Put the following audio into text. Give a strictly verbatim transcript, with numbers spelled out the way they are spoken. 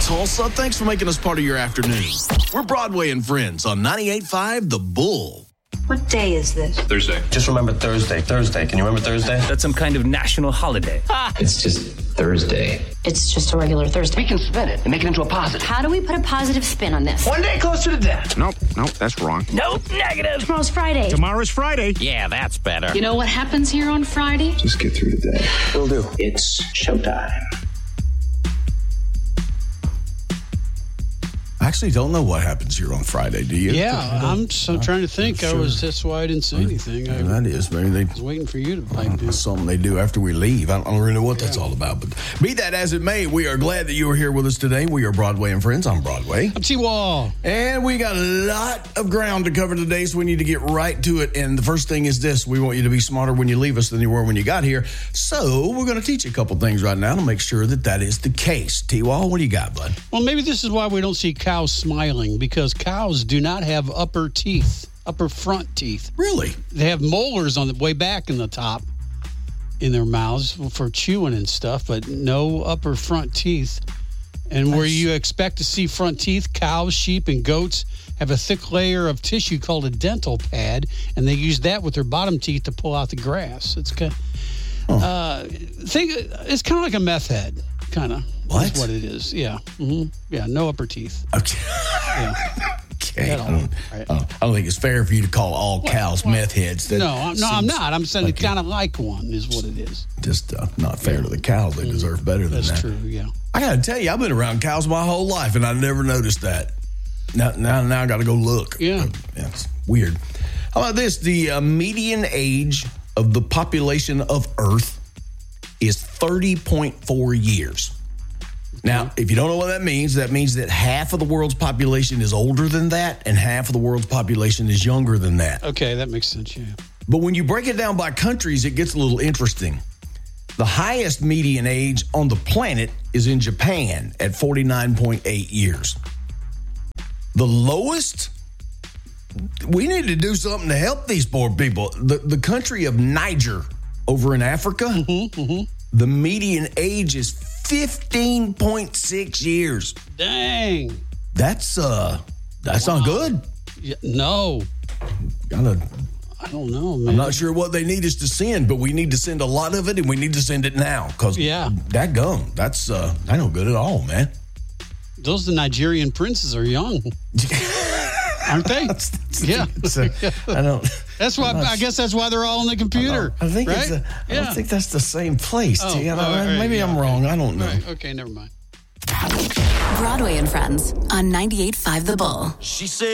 Tulsa. Thanks for making us part of your afternoon. We're Broadway and Friends on ninety-eight point five The Bull. What day is this? Thursday. Just remember Thursday. Thursday. Can you remember Thursday? That's some kind of national holiday. Ah. It's just Thursday. It's just a regular Thursday. We can spin it and make it into a positive. How do we put a positive spin on this? One day closer to death. Nope, nope, that's wrong. Nope, negative. Tomorrow's Friday. Tomorrow's Friday. Yeah, that's better. You know what happens here on Friday? Just get through the day. Will do. It's showtime. I actually don't know what happens here on Friday, do you? Yeah, I'm so trying to think. Sure. I was. That's why I didn't say anything. I that is. Maybe they... was waiting for you to pipe in. That's something they do after we leave. I don't really know what that's all about. But be that as it may, we are glad that you are here with us today. We are Broadway and Friends. I'm Broadway. I'm T-Wall. And we got a lot of ground to cover today, so we need to get right to it. And the first thing is this. We want you to be smarter when you leave us than you were when you got here. So we're going to teach you a couple things right now to make sure that that is the case. T-Wall, what do you got, bud? Well, maybe this is why we don't see cows smiling, because cows do not have upper teeth, upper front teeth. Really? They have molars on the way back in the top in their mouths for chewing and stuff, but no upper front teeth. And where you expect to see front teeth, cows, sheep, and goats have a thick layer of tissue called a dental pad, and they use that with their bottom teeth to pull out the grass. It's kind of, oh. uh, think it's kind of like a meth head, kind of. What? That's what it is. Yeah. Mm-hmm. Yeah. No upper teeth. Okay. Yeah. Okay. I don't, right. I, don't, I don't think it's fair for you to call all what, cows what? meth heads. That no, I'm, no, I'm not. I'm saying like it's kind of like one is what it is. Just uh, not fair yeah. to the cows. They mm-hmm. deserve better than That's that. That's true, yeah. I got to tell you, I've been around cows my whole life, and I never noticed that. Now, now, now I got to go look. Yeah. yeah. It's weird. How about this? The uh, median age of the population of Earth is thirty point four years. Now, if you don't know what that means, that means that half of the world's population is older than that, and half of the world's population is younger than that. Okay, that makes sense, yeah. But when you break it down by countries, it gets a little interesting. The highest median age on the planet is in Japan at forty-nine point eight years. The lowest, we need to do something to help these poor people. The, the country of Niger over in Africa, mm-hmm, mm-hmm. the median age is fifteen point six years. Dang. That's uh that's wow. not good. Yeah, no. Gotta I don't know, man. I'm not sure what they need us to send, but we need to send a lot of it, and we need to send it now. Cause yeah. that gum, that's uh I don't good at all, man. Those the Nigerian princes are young. Aren't they? That's, that's, yeah. It's a, I don't. That's why. I guess that's why they're all on the computer. I, I think right? it's. A, I yeah. don't think that's the same place. Oh, T. I, oh, right, maybe yeah. I'm wrong. I don't know. Right. Okay, never mind. Broadway and Friends on ninety-eight point five The Bull. She said.